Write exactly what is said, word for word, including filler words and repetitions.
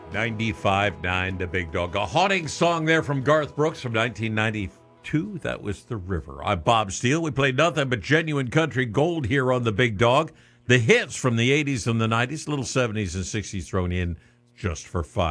ninety-five point nine The Big Dog. A haunting song there from Garth Brooks from nineteen ninety-two. That was The River. I'm Bob Steele. We played nothing but genuine country gold here on The Big Dog. The hits from the eighties and the nineties, little seventies and sixties thrown in just for fun.